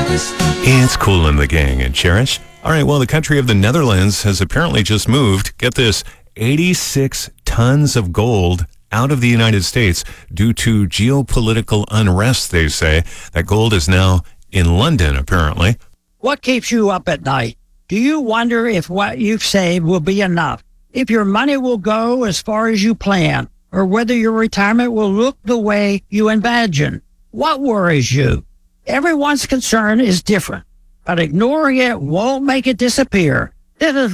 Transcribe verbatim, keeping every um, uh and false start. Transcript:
It's Kool and the Gang and Cherish. All right, well, the country of the Netherlands has apparently just moved, get this, eighty-six tons of gold out of the United States due to geopolitical unrest, they say. That gold is now in London, apparently. What keeps you up at night? Do you wonder if what you've saved will be enough? If your money will go as far as you plan? Or whether your retirement will look the way you imagine? What worries you? Everyone's concern is different, but ignoring it won't make it disappear. This is